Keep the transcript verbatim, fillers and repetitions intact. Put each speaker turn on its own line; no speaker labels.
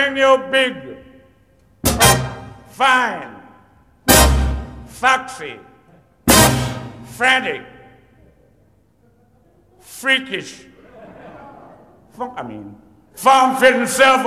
when you're big, fine, foxy, frantic, freakish, I mean, form-fitting self